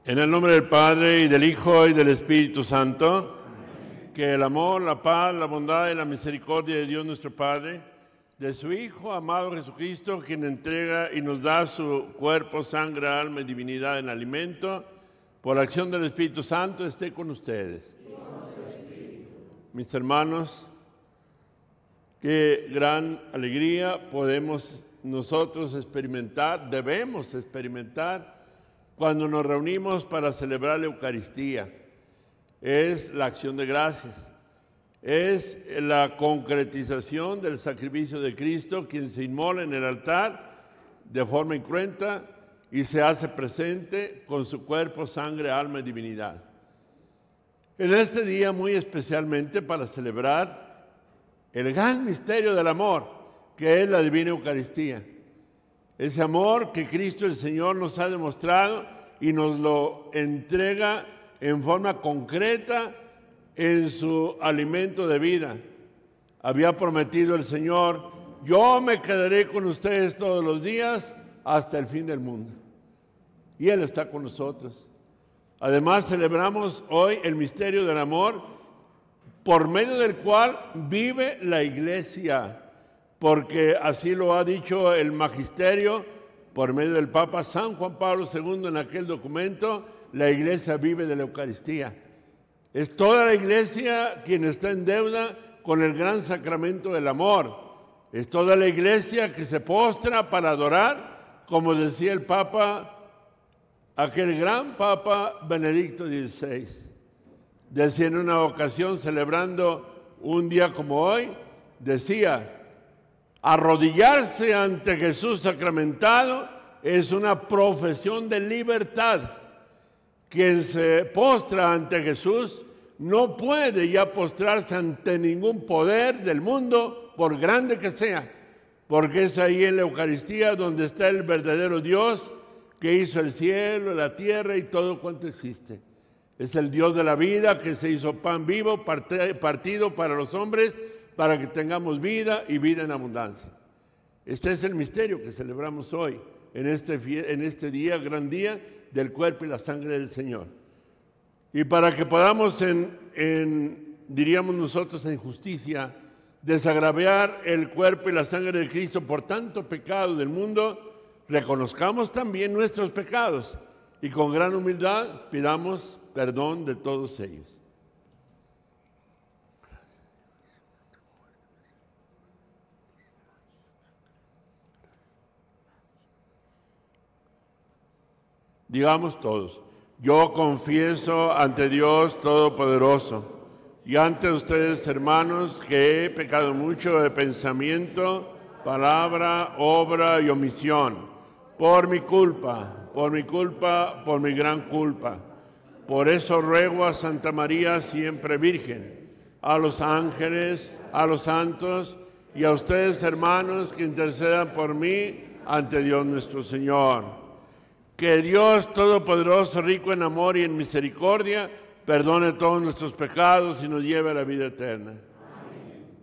En el nombre del Padre, y del Hijo, y del Espíritu Santo, que el amor, la paz, la bondad y la misericordia de Dios nuestro Padre, de su Hijo amado Jesucristo, quien entrega y nos da su cuerpo, sangre, alma y divinidad en alimento, por la acción del Espíritu Santo, esté con ustedes. Mis hermanos, qué gran alegría podemos nosotros experimentar, debemos experimentar, cuando nos reunimos para celebrar la Eucaristía. Es la acción de gracias, es la concretización del sacrificio de Cristo, quien se inmola en el altar de forma incruenta y se hace presente con su cuerpo, sangre, alma y divinidad. En este día, muy especialmente para celebrar el gran misterio del amor, que es la Divina Eucaristía. Ese amor que Cristo el Señor nos ha demostrado y nos lo entrega en forma concreta en su alimento de vida. Había prometido el Señor: yo me quedaré con ustedes todos los días hasta el fin del mundo. Y Él está con nosotros. Además, celebramos hoy el misterio del amor, por medio del cual vive la Iglesia, porque así lo ha dicho el Magisterio por medio del Papa San Juan Pablo II en aquel documento: la Iglesia vive de la Eucaristía. Es toda la Iglesia quien está en deuda con el gran sacramento del amor. Es toda la Iglesia que se postra para adorar, como decía el Papa, aquel gran Papa Benedicto XVI. Decía en una ocasión, celebrando un día como hoy, decía: arrodillarse ante Jesús sacramentado es una profesión de libertad. Quien se postra ante Jesús no puede ya postrarse ante ningún poder del mundo, por grande que sea, porque es ahí en la Eucaristía donde está el verdadero Dios que hizo el cielo, la tierra y todo cuanto existe. Es el Dios de la vida que se hizo pan vivo, partido para los hombres, para que tengamos vida y vida en abundancia. Este es el misterio que celebramos hoy, en este día, gran día del cuerpo y la sangre del Señor. Y para que podamos, diríamos nosotros, en justicia, desagraviar el cuerpo y la sangre de Cristo por tanto pecado del mundo, reconozcamos también nuestros pecados y con gran humildad pidamos perdón de todos ellos. Digamos todos: yo confieso ante Dios Todopoderoso y ante ustedes, hermanos, que he pecado mucho de pensamiento, palabra, obra y omisión, por mi culpa, por mi gran culpa. Por eso ruego a Santa María, siempre Virgen, a los ángeles, a los santos y a ustedes, hermanos, que intercedan por mí ante Dios nuestro Señor. Que Dios Todopoderoso, rico en amor y en misericordia, perdone todos nuestros pecados y nos lleve a la vida eterna.